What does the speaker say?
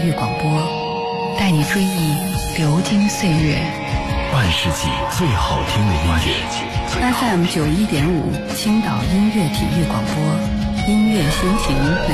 育广播，带你追忆流金岁月。 半世纪最好听的音乐 FM 91.5青岛音乐体育广播，音乐心情。